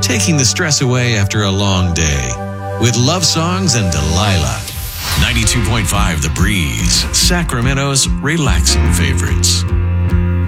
taking the stress away after a long day with love songs and Delilah. 92.5 The Breeze, Sacramento's relaxing favorites.